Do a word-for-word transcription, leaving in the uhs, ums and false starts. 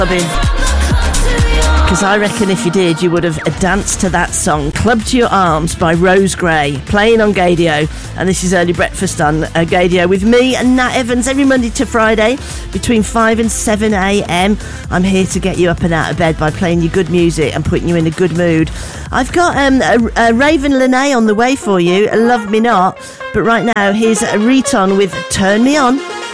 Because I reckon if you did, you would have danced to that song, Club to Your Arms by Rose Gray, playing on Gaydio. And this is Early Breakfast on uh, Gaydio with me and Nat Evans every Monday to Friday between five and seven a.m. I'm here to get you up and out of bed by playing you good music and putting you in a good mood. I've got um, a, a Raven Lene on the way for you, Love Me Not. But right now, here's Riton with Turn Me On.